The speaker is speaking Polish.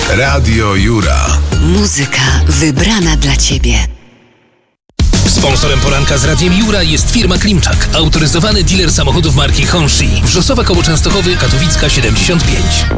Radio Jura. Muzyka wybrana dla Ciebie. Sponsorem poranka z Radiem Jura jest firma Klimczak, autoryzowany dealer samochodów marki Honshi. Wrzosowa koło Częstochowy, Katowicka 75.